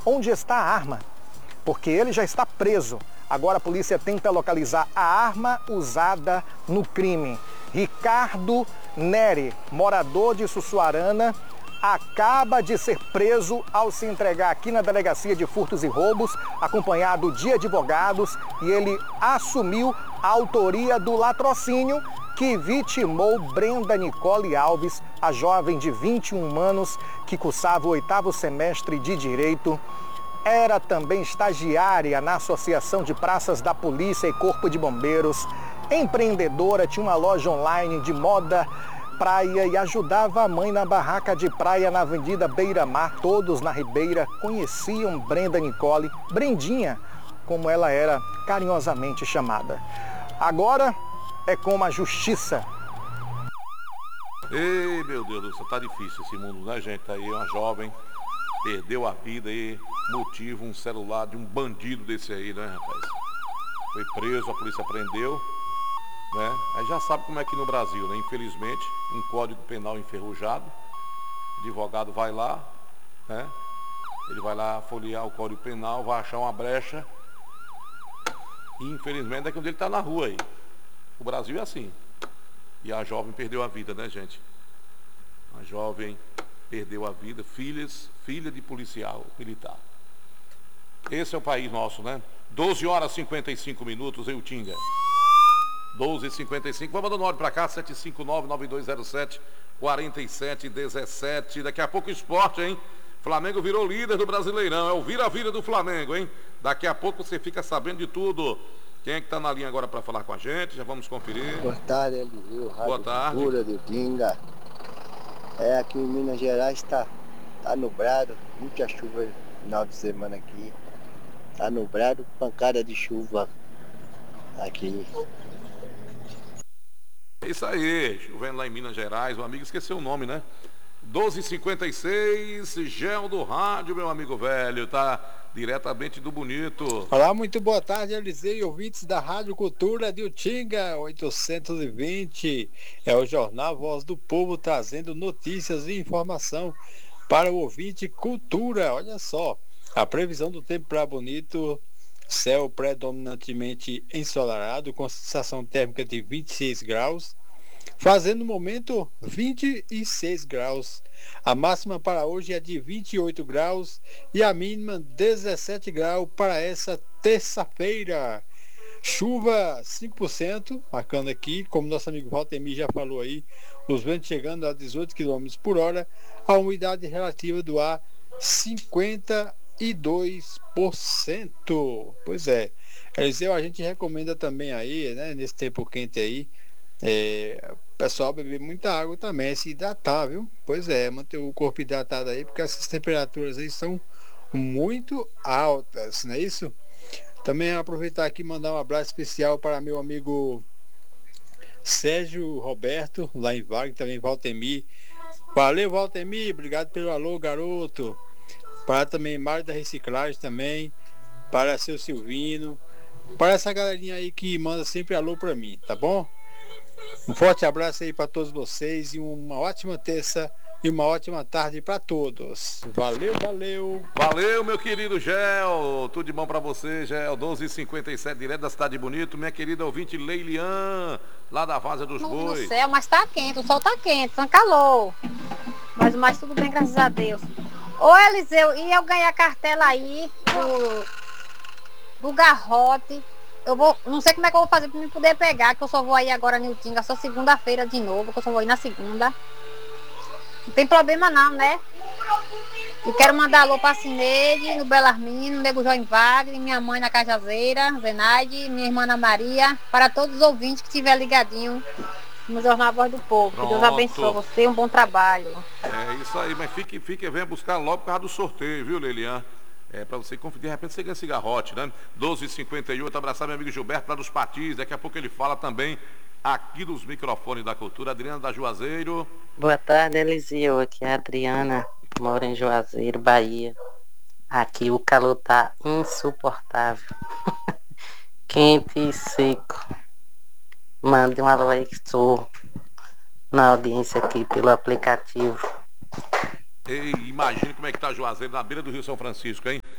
onde está a arma, porque ele já está preso. Agora a polícia tenta localizar a arma usada no crime. Ricardo Neri, morador de Sussuarana, acaba de ser preso ao se entregar aqui na Delegacia de Furtos e Roubos, acompanhado de advogados, e ele assumiu a autoria do latrocínio que vitimou Brenda Nicole Alves, a jovem de 21 anos que cursava o 8º semestre de Direito. Era também estagiária na Associação de Praças da Polícia e Corpo de Bombeiros, empreendedora, tinha uma loja online de moda praia e ajudava a mãe na barraca de praia na Avenida Beira Mar. Todos na Ribeira conheciam Brenda Nicole, Brendinha, como ela era carinhosamente chamada. Agora é com a justiça. Ei, meu Deus do céu, tá difícil esse mundo, né, gente? Tá aí uma jovem, perdeu a vida aí, motivo um celular de um bandido desse aí, né, rapaz? Foi preso, a polícia prendeu, né? Aí já sabe como é que no Brasil, né? Infelizmente, um código penal enferrujado, o advogado vai lá, né? Ele vai lá folhear o código penal, vai achar uma brecha e infelizmente daqui onde ele está na rua aí. O Brasil é assim. E a jovem perdeu a vida, né, gente? A jovem perdeu a vida, filha de policial militar. Esse é o país nosso, né? 12 horas e 55 minutos em Utinga. 12h55. Vamos mandando um áudio para cá, 759-9207-4717. Daqui a pouco o esporte, hein? Flamengo virou líder do Brasileirão. É o vira-vira do Flamengo, hein? Daqui a pouco você fica sabendo de tudo. Quem é que está na linha agora para falar com a gente? Já vamos conferir. Boa tarde, Eliseu. Boa tarde. Cultura de Utinga. Aqui em Minas Gerais está nublado. Muita chuva no final de semana aqui. Está nublado, pancada de chuva aqui. É isso aí, chovendo lá em Minas Gerais. O amigo esqueceu o nome, né? 12h56, Gel do Rádio, meu amigo velho, tá diretamente do Bonito. Olá, muito boa tarde, Eliseu e ouvintes da Rádio Cultura de Utinga 820. É o Jornal Voz do Povo trazendo notícias e informação para o ouvinte Cultura. Olha só, a previsão do tempo para Bonito, céu predominantemente ensolarado, com sensação térmica de 26 graus. Fazendo no momento 26 graus. A máxima para hoje é de 28 graus e a mínima 17 graus para essa terça-feira. Chuva 5%, marcando aqui, como nosso amigo Valtemir já falou aí, os ventos chegando a 18 km por hora, a umidade relativa do ar 52%. Pois é, Eliseu, a gente recomenda também aí, né, nesse tempo quente aí, o pessoal beber muita água também, se hidratar, viu? Pois é, manter o corpo hidratado aí, porque essas temperaturas aí são muito altas, não é isso? Também aproveitar aqui e mandar um abraço especial para meu amigo Sérgio Roberto, lá em Vaga, também Valtemir. Valeu, Valtemir, obrigado pelo alô, garoto. Para também Mário da Reciclagem também, para seu Silvino, para essa galerinha aí que manda sempre alô para mim, tá bom? Um forte abraço aí para todos vocês e uma ótima terça e uma ótima tarde para todos. Valeu, valeu. Valeu, meu querido Gel. Tudo de bom para você, Gel. 12h57, direto da Cidade Bonito. Minha querida ouvinte Leilian, lá da Vaza dos Bois. No céu, mas tá quente, o sol tá quente, tá calor. Mas tudo bem, graças a Deus. Ô, Eliseu, e eu ganhar cartela aí do garrote. Eu vou, não sei como é que eu vou fazer pra me poder pegar, que eu só vou aí agora em Utinga, só segunda-feira de novo, que eu só vou ir na segunda. Não tem problema não, né? Eu quero mandar alô pra Cineide, no Belarmino, no Nego João Wagner, minha mãe na Cajazeira, Zenaide, minha irmã Ana Maria, para todos os ouvintes que estiver ligadinho no Jornal Voz do Povo. Pronto. Que Deus abençoe você, um bom trabalho. É isso aí, mas fique, venha buscar logo por causa do sorteio, viu, Leilian? Para você conferir, de repente você ganha esse garrote, né? 12h58, abraçar meu amigo Gilberto lá dos Patis, daqui a pouco ele fala também aqui dos microfones da cultura. Adriana da Juazeiro. Boa tarde, Eliseu, aqui é a Adriana, moro em Juazeiro, Bahia. Aqui o calor tá insuportável, quente e seco. Mande um alô aí que estou na audiência aqui pelo aplicativo. Ei, imagine como é que tá Juazeiro, na beira do Rio São Francisco, hein?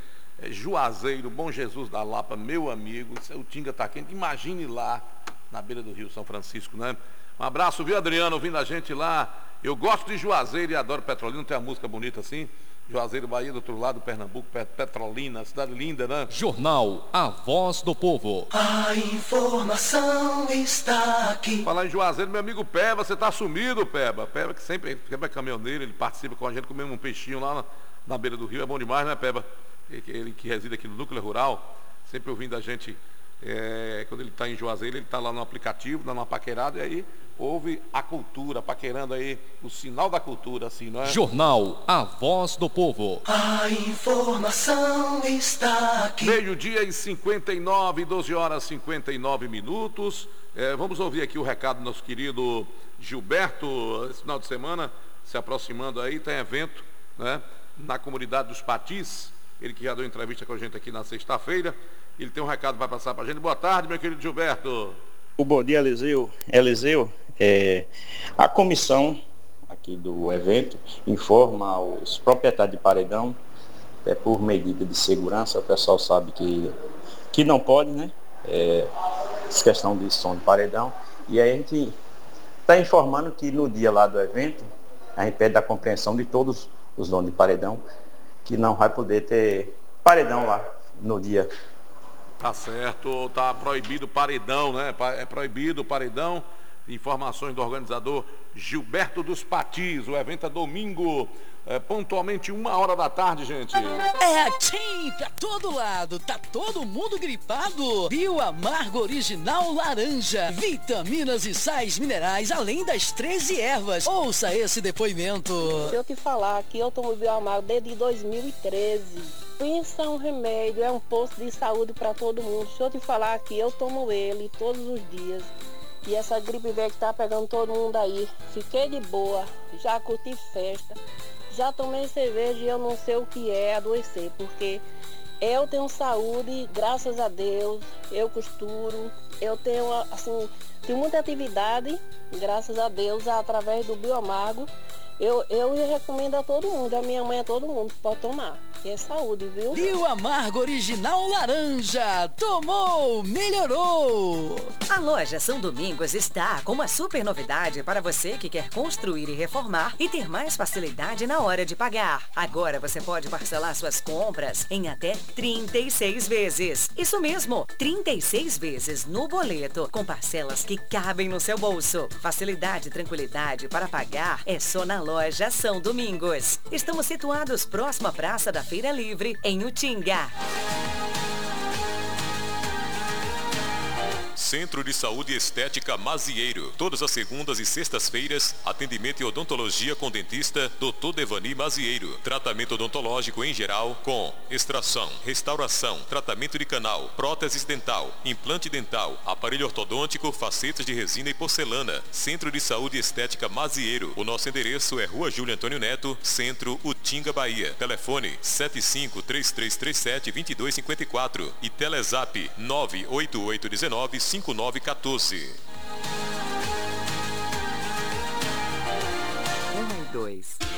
Juazeiro, Bom Jesus da Lapa, meu amigo, o Tinga tá quente, imagine lá na beira do Rio São Francisco, né? Um abraço, viu, Adriano, ouvindo a gente lá. Eu gosto de Juazeiro e adoro Petrolina, tem uma música bonita assim. Juazeiro, Bahia, do outro lado, Pernambuco, Petrolina, cidade linda, né? Jornal A Voz do Povo. A informação está aqui. Falar em Juazeiro, meu amigo Peba, você tá sumido, Peba. Peba que sempre é caminhoneiro, ele participa com a gente, comendo um peixinho lá na beira do rio, é bom demais, né, Peba? Ele que reside aqui no Núcleo Rural, sempre ouvindo a gente, quando ele está em Juazeiro, ele está lá no aplicativo, dando uma paquerada, e aí ouve a cultura, paquerando aí o sinal da cultura, assim, não é? Jornal A Voz do Povo. A informação está aqui. Meio-dia e 59, 12 horas e 59 minutos. Vamos ouvir aqui o recado do nosso querido Gilberto. Esse final de semana, se aproximando aí, tem evento, né, na comunidade dos Patis. Ele que já deu entrevista com a gente aqui na sexta-feira. Ele tem um recado para passar para a gente. Boa tarde, meu querido Gilberto. Bom dia, Eliseu. A comissão aqui do evento informa aos proprietários de paredão, por medida de segurança. O pessoal sabe que não pode, né? Essa questão de som de paredão. E aí a gente está informando que no dia lá do evento, a gente pede a compreensão de todos os donos de paredão, que não vai poder ter paredão lá no dia. Tá certo, tá proibido paredão, né? É proibido paredão. Informações do organizador Gilberto dos Patis. O evento é domingo, pontualmente 1h da tarde, gente. É assim, pra todo lado, tá todo mundo gripado. Bioamargo Original Laranja, vitaminas e sais minerais, além das 13 ervas. Ouça esse depoimento. Se eu te falar que eu tomo Bioamargo desde 2013. Pensa um remédio, é um posto de saúde para todo mundo. Se eu te falar que eu tomo ele todos os dias. E essa gripe velha que tá pegando todo mundo aí. Fiquei de boa, já curti festa, já tomei cerveja e eu não sei o que é adoecer, porque eu tenho saúde, graças a Deus, eu costuro, eu tenho, assim, tenho muita atividade, graças a Deus, através do Bioamargo. Eu recomendo a todo mundo, a minha mãe, a todo mundo, pode tomar. E é saúde, viu? Bioamargo Original Laranja. Tomou, melhorou. A loja São Domingos está com uma super novidade para você que quer construir e reformar e ter mais facilidade na hora de pagar. Agora você pode parcelar suas compras em até 36 vezes. Isso mesmo, 36 vezes no boleto, com parcelas que cabem no seu bolso. Facilidade e tranquilidade para pagar é só na loja São Domingos. Estamos situados próximo à Praça da Feira Livre, em Utinga. Centro de Saúde e Estética Mazieiro. Todas as segundas e sextas-feiras, atendimento e odontologia com dentista Dr. Devani Mazieiro. Tratamento odontológico em geral com extração, restauração, tratamento de canal, prótese dental, implante dental, aparelho ortodôntico, facetas de resina e porcelana. Centro de Saúde e Estética Mazieiro. O nosso endereço é Rua Júlio Antônio Neto, Centro, Utinga, Bahia. Telefone 75-3337-2254 e Telezap 98819-5914. 1 e 2.